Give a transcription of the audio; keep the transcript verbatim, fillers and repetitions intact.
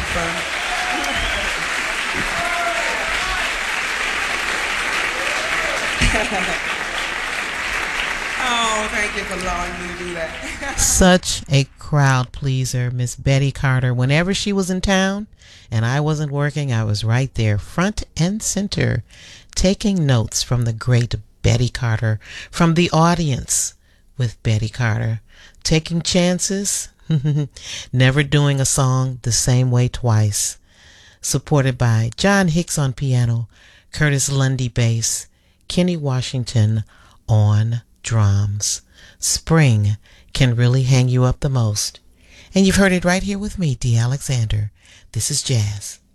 fun. Oh, thank you for allowing me to do that. Such a crowd pleaser, Miss Betty Carter. Whenever she was in town and I wasn't working, I was right there, front and center, taking notes from the great Betty Carter, from the audience with Betty Carter, taking chances, never doing a song the same way twice. Supported by John Hicks on piano, Curtis Lundy bass, Kenny Washington on drums. Spring can really hang you up the most. And you've heard it right here with me, Dee Alexander. This is Jazz.